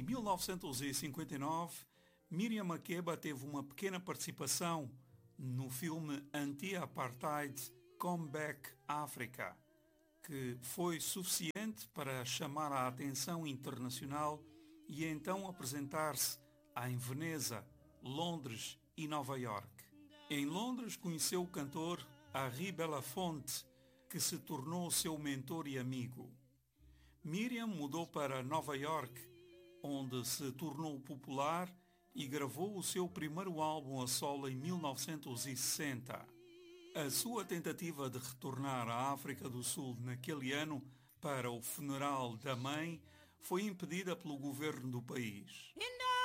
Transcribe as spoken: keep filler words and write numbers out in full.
Em mil novecentos e cinquenta e nove, Miriam Makeba teve uma pequena participação no filme Anti-Apartheid Comeback Africa, que foi suficiente para chamar a atenção internacional e então apresentar-se em Veneza, Londres e Nova York. Em Londres conheceu o cantor Henri Belafonte, que se tornou seu mentor e amigo. Miriam mudou para Nova York, onde se tornou popular e gravou o seu primeiro álbum a solo em mil novecentos e sessenta. A sua tentativa de retornar à África do Sul naquele ano para o funeral da mãe foi impedida pelo governo do país.